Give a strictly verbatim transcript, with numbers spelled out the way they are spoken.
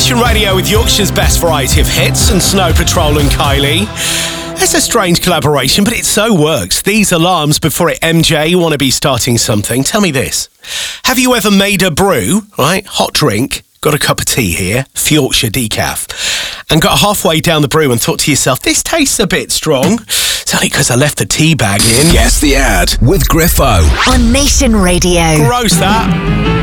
Nation Radio with Yorkshire's best variety of hits and Snow Patrol and Kylie. It's a strange collaboration, but it so works. These alarms before it, M J, you want to be starting something. Tell me this. Have you ever made a brew, right? Hot drink, got a cup of tea here, Yorkshire decaf, and got halfway down the brew and thought to yourself, this tastes a bit strong. It's only because I left the tea bag in. Guess the ad with Griffo. On Nation Radio. Gross, that.